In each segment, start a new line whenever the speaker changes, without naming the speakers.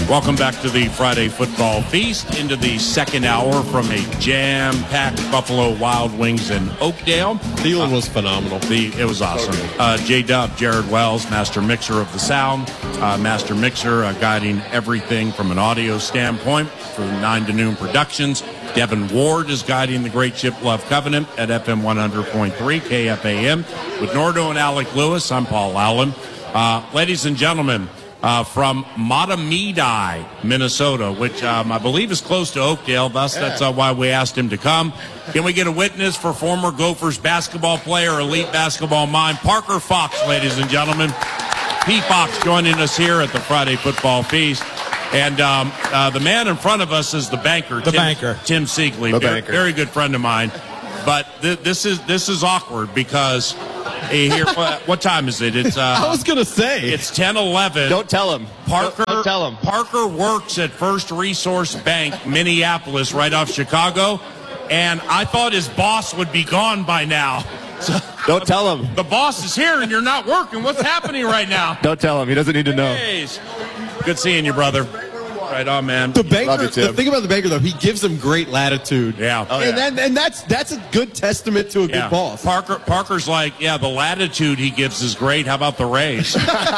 Welcome back to the Friday Football Feast, into the second hour from a jam-packed Buffalo Wild Wings in Oakdale.
Thielen was phenomenal.
It was awesome. J-Dub, Jared Wells, master mixer of the sound, master mixer guiding everything from an audio standpoint for 9 to Noon Productions. Devin Ward is guiding the great Chip Love Covenant at FM 100.3 KFAM. With Nordo and Alec Lewis, I'm Paul Allen. Ladies and gentlemen, from Matamidi, Minnesota, which I believe is close to Oakdale. Thus, that's why we asked him to come. Can we get a witness for former Gophers basketball player, elite basketball mind, Parker Fox, ladies and gentlemen? P. Fox joining us here at the Friday Football Feast. And the man in front of us is the banker, Tim Siegley,
the banker.
Very good friend of mine. But this is awkward because here, what time is it? It's
I was gonna say
it's 10:11.
Don't tell him. Don't tell him.
Parker works at First Resource Bank, Minneapolis, right off Chicago, and I thought his boss would be gone by now. So,
don't tell him.
The boss is here and you're not working. What's happening right now?
Don't tell him. He doesn't need to know.
Good seeing you, brother. Right on, man.
The banker. The thing about the banker, though, he gives him great latitude.
Yeah.
And that's a good testament to a good boss.
Parker's like, the latitude he gives is great. How about the raise?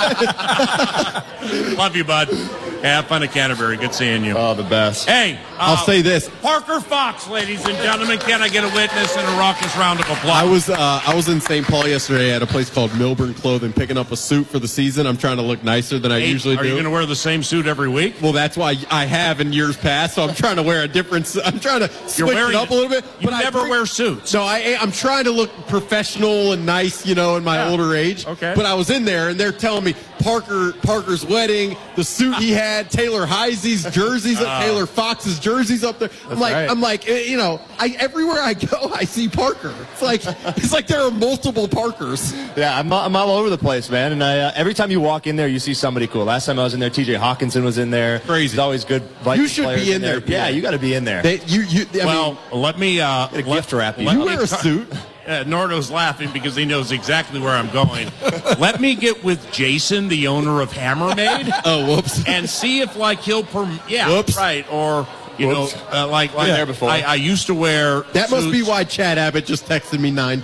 Love you, bud. Have fun at Canterbury. Good seeing you.
Oh, the best.
Hey,
I'll say this.
Parker Fox, ladies and gentlemen. Can I get a witness and a raucous round of applause?
I was in St. Paul yesterday at a place called Milburn Clothing, picking up a suit for the season. I'm trying to look nicer than I usually do.
Are you going to wear the same suit every week?
Well, that's why I have in years past. So I'm trying to wear a different. I'm trying to switch it up a little bit.
You never wear suits.
No, I'm trying to look professional and nice, in my older age.
Okay.
But I was in there and they're telling me Parker's wedding, the suit he had, Taylor Heisey's jerseys, Taylor Fox's jerseys up there. I'm like, everywhere I go, I see Parker. It's like there are multiple Parkers.
Yeah, I'm all over the place, man. And every time you walk in there, you see somebody cool. Last time I was in there, T.J. Hawkinson was in there.
Crazy.
There's always good Vikings
You should
players
be in there.
Yeah, you got to be in there.
Let me
get a gift wrap.
You wear a suit.
Nordo's laughing because he knows exactly where I'm going. Let me get with Jason, the owner of Hammermade.
Oh, whoops.
And see if he'll
whoops.
Right, or like
there before.
I used to wear
that
suits.
Must be why Chad Abbott just texted me 9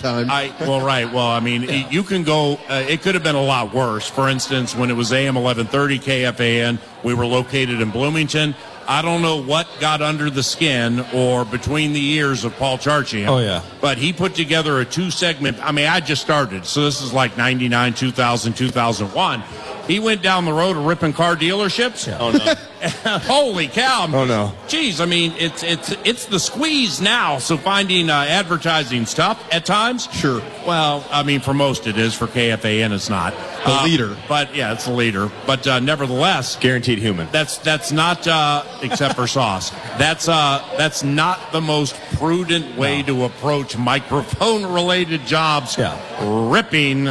times.
You can go. It could have been a lot worse. For instance, when it was AM 1130 KFAN, we were located in Bloomington. I don't know what got under the skin or between the ears of Paul Charchian.
Oh, yeah.
But he put together a 2-segment. I just started. So this is like 99, 2000, 2001. He went down the road of ripping car dealerships.
Yeah. Oh, no.
Holy cow.
Oh, no.
Geez, it's the squeeze now. So finding advertising stuff at times.
Sure.
Well, for most it is. For KFAN, it's not.
The leader.
But, yeah, it's the leader. But nevertheless.
Guaranteed human.
That's not, except for sauce. That's not the most prudent way to approach microphone-related jobs.
Yeah.
Ripping,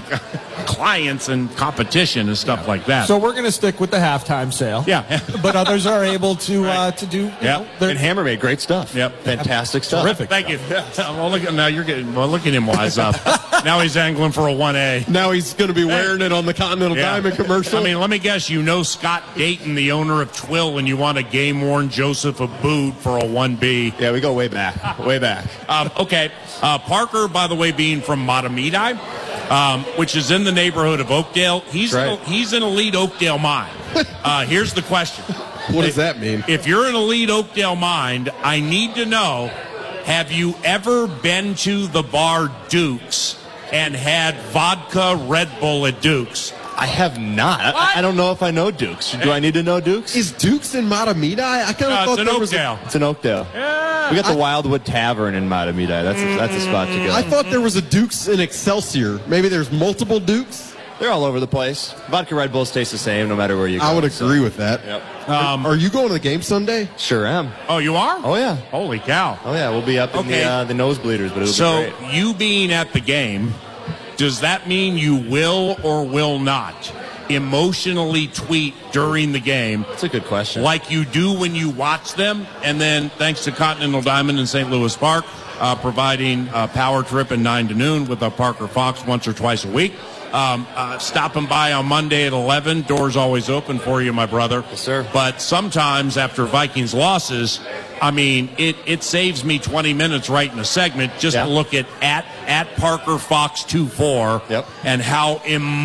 clients and competition and stuff like that.
So we're going to stick with the halftime sale.
Yeah.
But others are able to do.
And Hammermade, great stuff.
Yep.
Fantastic stuff.
Terrific.
Thank you. Well, look at him wise up. Now he's angling for a 1A.
Now he's going to be wearing it on the Continental Diamond commercial.
Let me guess. Scott Dayton, the owner of Twill, and you want a game-worn Joseph Abood for a 1B.
Yeah, we go way back. Way back.
Okay. Parker, by the way, being from Matamidi, which is in the neighborhood of Oakdale. He's an elite Oakdale mind. Here's the question.
What does that mean?
If you're an elite Oakdale mind, I need to know, have you ever been to the bar Duke's and had vodka Red Bull at Duke's?
I have not. I don't know if I know Duke's. Do I need to know Duke's?
Is Duke's in Matamidi? I kind of thought there was
It's in Oakdale. Yeah. We got the Wildwood Tavern in Matamidi. That's a spot to go.
I thought there was a Duke's in Excelsior. Maybe there's multiple Dukes.
They're all over the place. Vodka Red Bulls taste the same no matter where you go.
I would agree with that.
Yep.
Are you going to the game Sunday?
Sure am.
Oh, you are?
Oh, yeah.
Holy cow.
Oh, yeah. We'll be up in the nosebleeders, but it'll be great.
So, you being at the game, does that mean you will or will not emotionally tweet during the game?
That's a good question.
Like you do when you watch them, and then thanks to Continental Diamond in St. Louis Park, providing a power trip at 9 to noon with Parker Fox once or twice a week. stopping by on Monday at 11. Doors always open for you, my brother.
Yes, sir.
But sometimes after Vikings losses, I mean, it saves me 20 minutes writing a segment just to look at Parker Fox 24 and how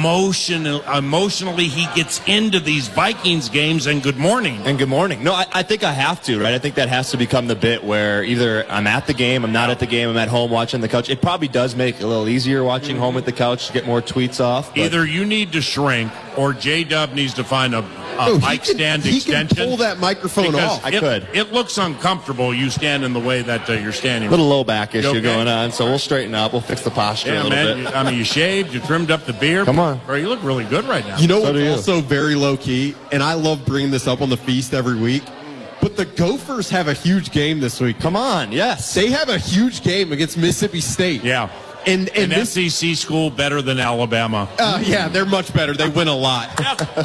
emotionally he gets into these Vikings games. And good morning.
And good morning. No, I think I have to, right? I think that has to become the bit where either I'm at the game, I'm not at the game, I'm at home watching the couch. It probably does make it a little easier watching home at the couch to get more tweets off. But
either you need to shrink or J-Dub needs to find a mic stand extension.
He can pull that microphone off.
It looks uncomfortable. You stand in the way that you're standing.
A little low back issue going on, so we'll straighten up. We'll fix the posture a little bit.
I mean, you shaved, you trimmed up the beard.
Come on.
Bro, you look really good right now.
You know what's also very low-key, and I love bringing this up on the Feast every week, but the Gophers have a huge game this week.
Come on, yes.
They have a huge game against Mississippi State.
Yeah.
And
this SEC school better than Alabama.
Yeah, they're much better. They win a lot.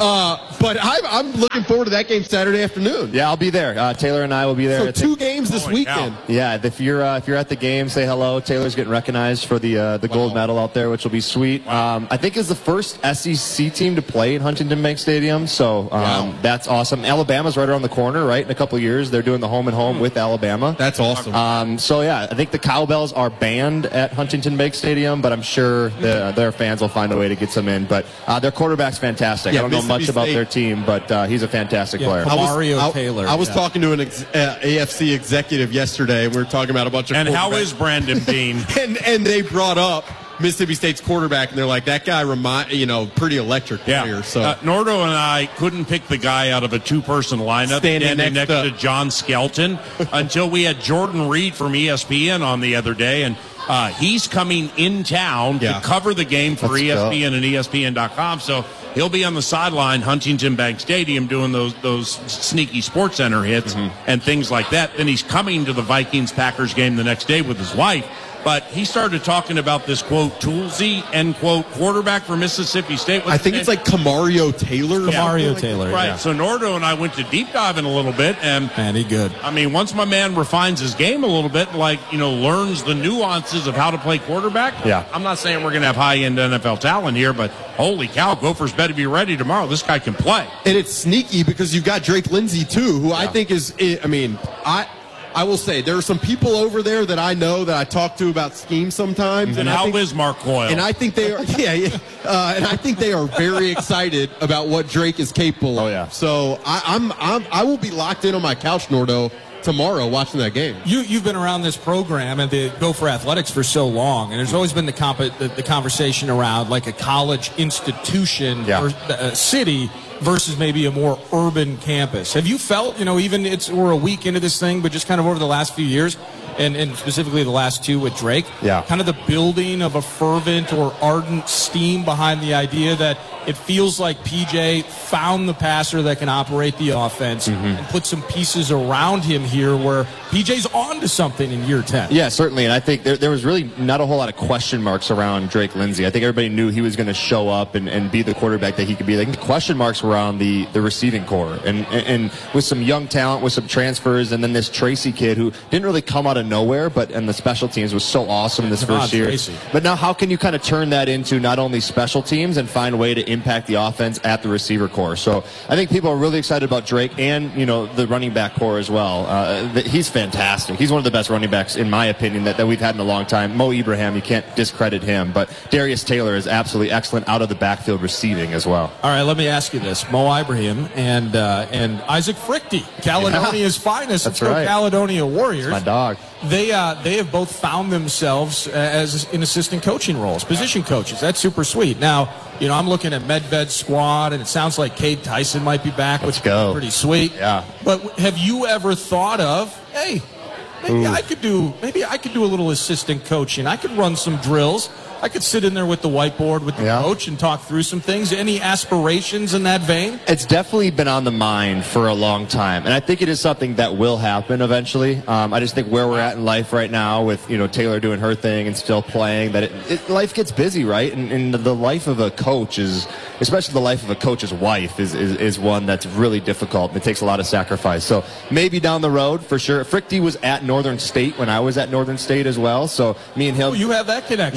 But I'm looking forward to that game Saturday afternoon.
Yeah, I'll be there. Taylor and I will be there.
So 2 games this weekend.
Yeah, if you're at the game, say hello. Taylor's getting recognized for the gold medal out there, which will be sweet. I think is the first SEC team to play in Huntington Bank Stadium, so that's awesome. Alabama's right around the corner, right? In a couple of years, they're doing the home and home with Alabama.
That's awesome.
So yeah, I think the cowbells are banned at Huntington Bank Stadium, but I'm sure their fans will find a way to get some in. But their quarterback's fantastic. I don't know much about their team, but he's a fantastic player.
Mario Taylor.
I was talking to an AFC executive yesterday, and we were talking about a bunch of
And how is Brandon Bean?
and they brought up Mississippi State's quarterback, and they're like, that guy pretty electric player. So
Nordo and I couldn't pick the guy out of a 2-person lineup standing next to John Skelton until we had Jordan Reed from ESPN on the other day, and he's coming in town to cover the game for ESPN and ESPN.com. So he'll be on the sideline, Huntington Bank Stadium, doing those sneaky Sports Center hits and things like that. Then he's coming to the Vikings-Packers game the next day with his wife. But he started talking about this, quote, Toolsy, end quote, quarterback for Mississippi State.
I think it's like Kamario Taylor.
Kamario Taylor,
right. So Nordo and I went to deep diving a little bit. And
man, he good.
I mean, once my man refines his game a little bit, learns the nuances of how to play quarterback.
Yeah.
I'm not saying we're going to have high-end NFL talent here, but holy cow, Gophers better be ready tomorrow. This guy can play.
And it's sneaky because you've got Drake Lindsey, too, who I think is, I will say there are some people over there that I know that I talk to about schemes sometimes.
And how is Mark Coyle?
And I think they are, and I think they are very excited about what Drake is capable of.
Oh yeah.
So I will be locked in on my couch, Nordo, tomorrow watching that game.
You've been around this program and the Gopher Athletics for so long, and there's always been the conversation around like a college institution or a city versus maybe a more urban campus. Have you felt, even we're a week into this thing, but just kind of over the last few years, and specifically the last 2 with Drake, kind of the building of a fervent or ardent steam behind the idea that it feels like PJ found the passer that can operate the offense and put some pieces around him here where PJ's on to something in year 10.
Yeah, certainly. And I think there was really not a whole lot of question marks around Drake Lindsey. I think everybody knew he was going to show up and be the quarterback that he could be. I think the question marks were around the receiving core and with some young talent, with some transfers, and then this Tracy kid who didn't really come out of nowhere, but and the special teams was so awesome in this first year.
Tracy.
But now how can you kind of turn that into not only special teams and find a way to impact the offense at the receiver core? So I think people are really excited about Drake and, the running back core as well. He's fantastic. He's one of the best running backs, in my opinion, that we've had in a long time. Mo Ibrahim, you can't discredit him, but Darius Taylor is absolutely excellent out of the backfield receiving as well.
All right, let me ask you this. Mo Ibrahim and Isaac Frichte, Caledonia's finest.
That's
Let's go
right.
Caledonia Warriors.
My dog.
They have both found themselves as in assistant coaching roles, position coaches. That's super sweet. Now, I'm looking at Medved's squad, and it sounds like Cade Tyson might be back, which is pretty sweet.
Yeah.
But have you ever thought of, hey, maybe I could do a little assistant coaching. I could run some drills. I could sit in there with the whiteboard with the coach and talk through some things. Any aspirations in that vein?
It's definitely been on the mind for a long time, and I think it is something that will happen eventually. I just think where we're at in life right now with, Taylor doing her thing and still playing, that life gets busy, right? And the life of a coach is, especially the life of a coach's wife, is one that's really difficult. It takes a lot of sacrifice. So maybe down the road, for sure. Frichte was at Northern State when I was at Northern State as well, so me and him.
Oh, you have that connection.
That's right.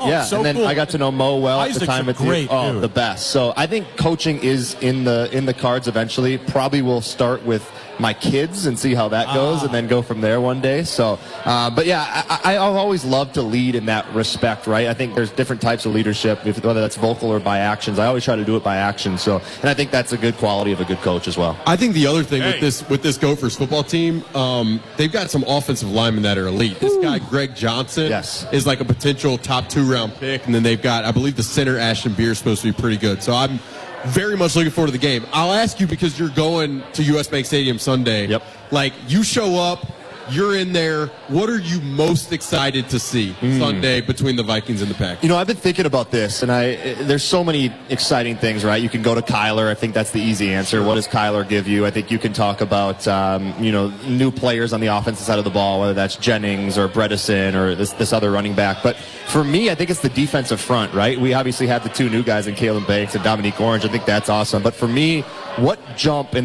yeah.
so
and then
cool.
I got to know Mo well at
Isaac's
the time
a
with you.
great
Oh,
dude.
the best. So I think coaching is in the cards eventually. Probably will start with my kids and see how that goes, and then go from there one day. So, but yeah, I've always loved to lead in that respect, right? I think there's different types of leadership, whether that's vocal or by actions. I always try to do it by action. So, and I think that's a good quality of a good coach as well.
I think the other thing with this Gophers football team, they've got some offensive linemen that are elite. This guy Greg Johnson is like a potential top 2-round pick, and then they've got, I believe, the center Ashton Beer is supposed to be pretty good. So I'm very much looking forward to the game. I'll ask you, because you're going to US Bank Stadium Sunday.
Yep.
Like, you show up, you're in there. What are you most excited to see Sunday between the Vikings and the Packers?
You know, I've been thinking about this, and there's so many exciting things, right? You can go to Kyler. I think that's the easy answer. What does Kyler give you? I think you can talk about, new players on the offensive side of the ball, whether that's Jennings or Bredesen or this other running back. But for me, I think it's the defensive front, right? We obviously have the two new guys in Kalen Banks and Dominique Orange. I think that's awesome. But for me, what jump in